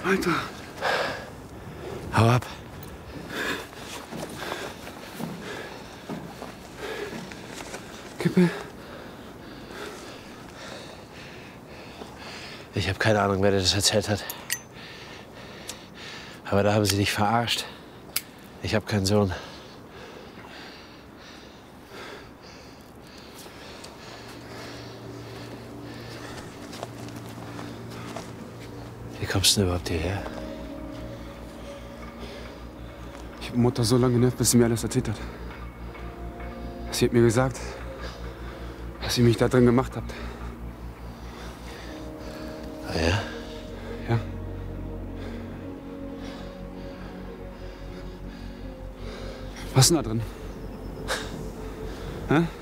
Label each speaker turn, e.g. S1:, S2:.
S1: Alter.
S2: Hau ab.
S1: Kippe.
S2: Ich habe keine Ahnung, wer dir das erzählt hat. Aber da haben sie dich verarscht. Ich habe keinen Sohn. Wie kommst du denn überhaupt hierher?
S1: Ich habe Mutter so lange genervt, bis sie mir alles erzählt hat. Sie hat mir gesagt, dass ihr mich da drin gemacht habt.
S2: Ah ja?
S1: Ja. Was ist denn da drin? Hä?